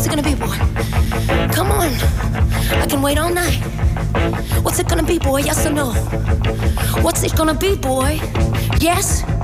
it gonna be, boy? Come on, I can wait all night. What's it gonna be, boy? Yes or no? What's it gonna be, boy? Yes